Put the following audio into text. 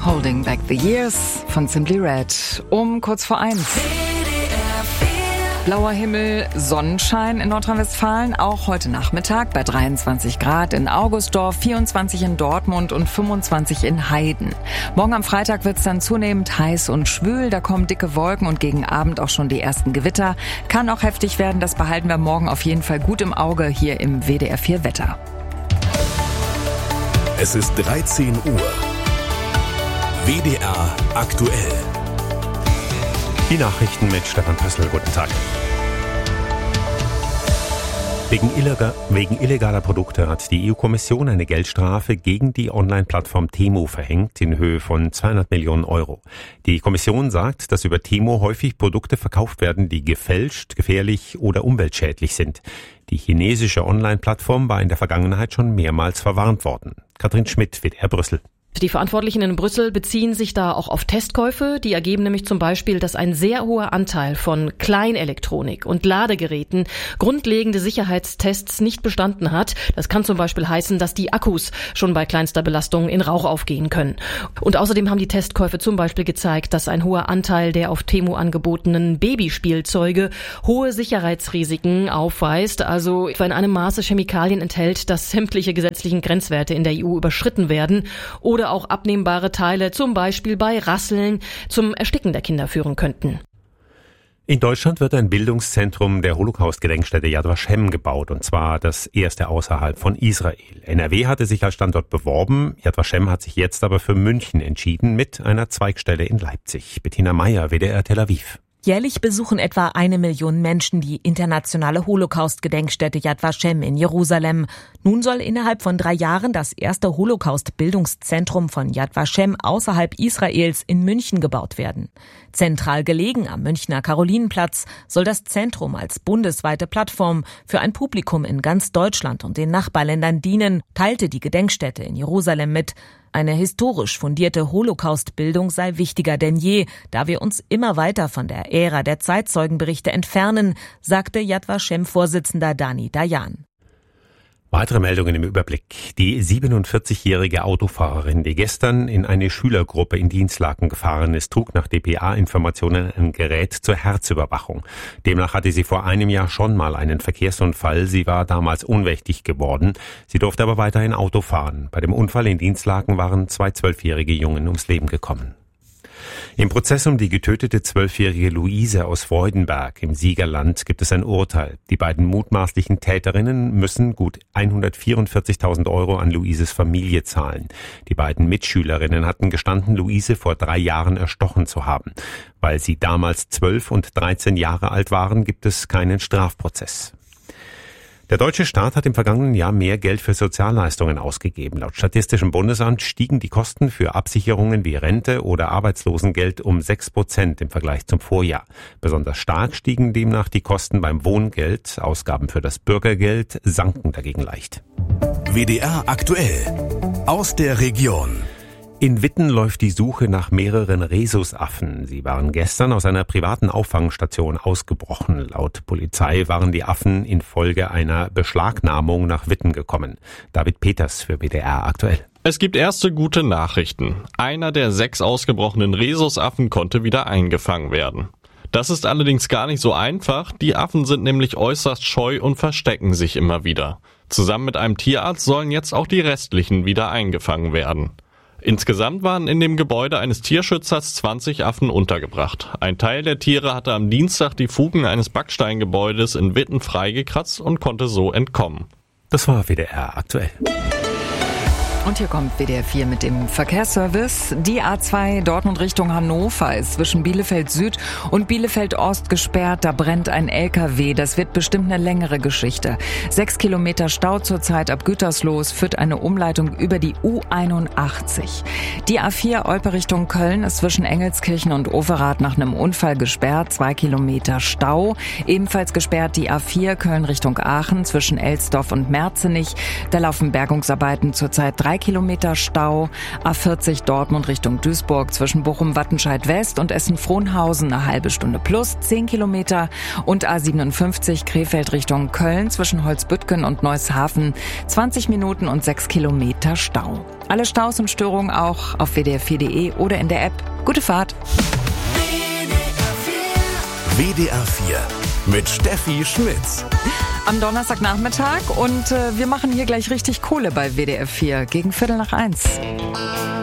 Holding Back the Years von Simply Red um kurz vor 1. Blauer Himmel, Sonnenschein in Nordrhein-Westfalen, auch heute Nachmittag bei 23 Grad in Augustdorf, 24 in Dortmund und 25 in Heiden. Morgen am Freitag wird es dann zunehmend heiß und schwül, da kommen dicke Wolken und gegen Abend auch schon die ersten Gewitter. Kann auch heftig werden, das behalten wir morgen auf jeden Fall gut im Auge hier im WDR 4 Wetter. Es ist 13 Uhr. WDR aktuell. Die Nachrichten mit Stefan Pössl. Guten Tag. Wegen illegaler Produkte hat die EU-Kommission eine Geldstrafe gegen die Online-Plattform Temu verhängt in Höhe von 200 Millionen Euro. Die Kommission sagt, dass über Temu häufig Produkte verkauft werden, die gefälscht, gefährlich oder umweltschädlich sind. Die chinesische Online-Plattform war in der Vergangenheit schon mehrmals verwarnt worden. Katrin Schmidt, WDR Brüssel. Die Verantwortlichen in Brüssel beziehen sich da auch auf Testkäufe. Die ergeben nämlich zum Beispiel, dass ein sehr hoher Anteil von Kleinelektronik und Ladegeräten grundlegende Sicherheitstests nicht bestanden hat. Das kann zum Beispiel heißen, dass die Akkus schon bei kleinster Belastung in Rauch aufgehen können. Und außerdem haben die Testkäufe zum Beispiel gezeigt, dass ein hoher Anteil der auf Temu angebotenen Babyspielzeuge hohe Sicherheitsrisiken aufweist, also etwa in einem Maße Chemikalien enthält, dass sämtliche gesetzlichen Grenzwerte in der EU überschritten werden oder auch abnehmbare Teile, zum Beispiel bei Rasseln, zum Ersticken der Kinder führen könnten. In Deutschland wird ein Bildungszentrum der Holocaust-Gedenkstätte Yad Vashem gebaut, und zwar das erste außerhalb von Israel. NRW hatte sich als Standort beworben, Yad Vashem hat sich jetzt aber für München entschieden mit einer Zweigstelle in Leipzig. Bettina Meyer, WDR Tel Aviv. Jährlich besuchen etwa 1 Million Menschen die internationale Holocaust-Gedenkstätte Yad Vashem in Jerusalem. Nun soll innerhalb von 3 Jahren das erste Holocaust-Bildungszentrum von Yad Vashem außerhalb Israels in München gebaut werden. Zentral gelegen am Münchner Karolinenplatz soll das Zentrum als bundesweite Plattform für ein Publikum in ganz Deutschland und den Nachbarländern dienen, teilte die Gedenkstätte in Jerusalem mit. Eine historisch fundierte Holocaust-Bildung sei wichtiger denn je, da wir uns immer weiter von der Ära der Zeitzeugenberichte entfernen, sagte Yad Vashem-Vorsitzender Dani Dayan. Weitere Meldungen im Überblick. Die 47-jährige Autofahrerin, die gestern in eine Schülergruppe in Dinslaken gefahren ist, trug nach dpa-Informationen ein Gerät zur Herzüberwachung. Demnach hatte sie vor einem Jahr schon mal einen Verkehrsunfall. Sie war damals ohnmächtig geworden. Sie durfte aber weiterhin Auto fahren. Bei dem Unfall in Dinslaken waren 2 12-jährige Jungen ums Leben gekommen. Im Prozess um die getötete 12-jährige Luise aus Freudenberg im Siegerland gibt es ein Urteil. Die beiden mutmaßlichen Täterinnen müssen gut 144.000 Euro an Luises Familie zahlen. Die beiden Mitschülerinnen hatten gestanden, Luise vor 3 Jahren erstochen zu haben. Weil sie damals 12 und 13 Jahre alt waren, gibt es keinen Strafprozess. Der deutsche Staat hat im vergangenen Jahr mehr Geld für Sozialleistungen ausgegeben. Laut Statistischem Bundesamt stiegen die Kosten für Absicherungen wie Rente oder Arbeitslosengeld um 6% im Vergleich zum Vorjahr. Besonders stark stiegen demnach die Kosten beim Wohngeld. Ausgaben für das Bürgergeld sanken dagegen leicht. WDR aktuell. Aus der Region. In Witten läuft die Suche nach mehreren Rhesusaffen. Sie waren gestern aus einer privaten Auffangstation ausgebrochen. Laut Polizei waren die Affen infolge einer Beschlagnahmung nach Witten gekommen. David Peters für WDR aktuell. Es gibt erste gute Nachrichten. Einer der 6 ausgebrochenen Rhesusaffen konnte wieder eingefangen werden. Das ist allerdings gar nicht so einfach. Die Affen sind nämlich äußerst scheu und verstecken sich immer wieder. Zusammen mit einem Tierarzt sollen jetzt auch die restlichen wieder eingefangen werden. Insgesamt waren in dem Gebäude eines Tierschützers 20 Affen untergebracht. Ein Teil der Tiere hatte am Dienstag die Fugen eines Backsteingebäudes in Witten freigekratzt und konnte so entkommen. Das war WDR aktuell. Und hier kommt WDR 4 mit dem Verkehrsservice. Die A2 Dortmund Richtung Hannover ist zwischen Bielefeld Süd und Bielefeld Ost gesperrt. Da brennt ein LKW. Das wird bestimmt eine längere Geschichte. 6 Kilometer Stau zurzeit ab Gütersloh führt eine Umleitung über die U81. Die A4 Olpe Richtung Köln ist zwischen Engelskirchen und Overath nach einem Unfall gesperrt. 2 Kilometer Stau. Ebenfalls gesperrt die A4 Köln Richtung Aachen zwischen Elsdorf und Merzenich. Da laufen Bergungsarbeiten zurzeit 3 3 Kilometer Stau. A40 Dortmund Richtung Duisburg zwischen Bochum-Wattenscheid West und Essen-Frohnhausen eine halbe Stunde plus 10 Kilometer. Und A57 Krefeld Richtung Köln zwischen Holzbüttgen und Neushafen 20 Minuten und 6 Kilometer Stau. Alle Staus und Störungen auch auf wdr4.de oder in der App. Gute Fahrt! WDR 4 mit Steffi Schmitz. Am Donnerstagnachmittag und wir machen hier gleich richtig Kohle bei WDR 4 gegen 1:15.